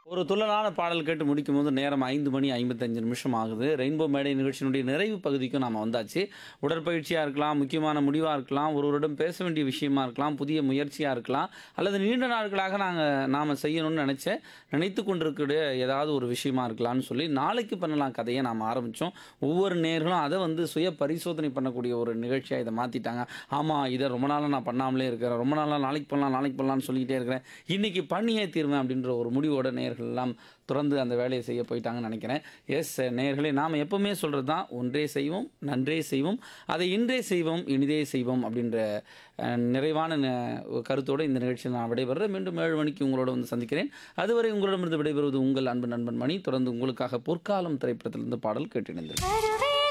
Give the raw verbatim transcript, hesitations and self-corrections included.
ஒரு துள்ளலான பாடல் கேட்டு முடிக்கும்போது நேரம் ஐந்து மணி ஐம்பத்தஞ்சு நிமிஷம் ஆகுது. ரெயின்போ மேடை நிகழ்ச்சியினுடைய நிறைவு பகுதிக்கும் நாம வந்தாச்சு. உடற்பயிற்சியா இருக்கலாம், முக்கியமான முடிவா இருக்கலாம், ஒருவரிடம் பேச வேண்டிய விஷயமா இருக்கலாம், புதிய முயற்சியா இருக்கலாம், அல்லது நீண்ட நாட்களாக நாங்க நாம செய்யணும்னு நினைச்ச நினைத்து கொண்டிருக்கிற ஏதாவது ஒரு விஷயமா இருக்கலாம்னு சொல்லி நாளைக்கு பண்ணலாம் கதையை நாம ஆரம்பிச்சோம். ஒவ்வொரு நேர்களும் அதை வந்து சுய பரிசோதனை பண்ணக்கூடிய ஒரு நிகழ்ச்சியா இதை மாத்திட்டாங்க. ஆமா, இதை ரொம்ப நாளா நான் பண்ணாமலே இருக்கிறேன், ரொம்ப நாளா நாளைக்கு பண்ணலாம் நாளைக்கு பண்ணலாம்னு சொல்லிக்கிட்டே இருக்கிறேன், இன்னைக்கு பண்ணியே தீர்வேன் அப்படின்ற ஒரு முடிவோட நேர்கள் எல்லாம் தொடர்ந்து அந்த வேலையை செய்ய போயிட்டாங்கன்னு நினைக்கிறேன். எஸ் நேயர்களே, நாம் எப்பவுமே சொல்கிறது தான், ஒன்றே செய்வோம் நன்றே செய்வோம் அதை இன்றே செய்வோம் இனிதே செய்வோம் அப்படின்ற அஹ், நிறைவான ந- கருத்தோடு இந்த நிகழ்ச்சியில் நான் விடைபெறுறேன். மீண்டும் ஏழு மணிக்கு உங்களோட வந்து சந்திக்கிறேன். அதுவரை உங்களிடமிருந்து விடைபெறுவது உங்கள் அன்பு நண்பன் மணி. தொடர்ந்து உங்களுக்காக பொற்காலம் திரைப்படத்திலிருந்து பாடல் கேட்டிருந்தேன். வருவே